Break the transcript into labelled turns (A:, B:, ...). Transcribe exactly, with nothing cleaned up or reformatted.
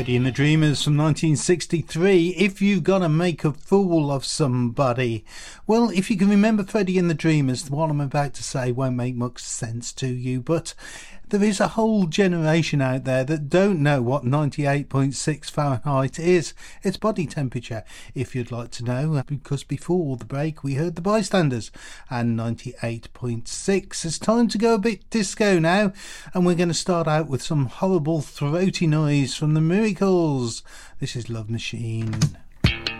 A: Freddie and the Dreamers from nineteen sixty-three, If You've Gotta Make a Fool of Somebody. Well, if you can remember Freddie and the Dreamers, what I'm about to say won't make much sense to you, but there is a whole generation out there that don't know what ninety-eight point six Fahrenheit is. It's body temperature, if you'd like to know, because before the break we heard the Bystanders and ninety-eight point six. It's time to go a bit disco now, and we're going to start out with some horrible throaty noise from the Miracles. This is Love Machine.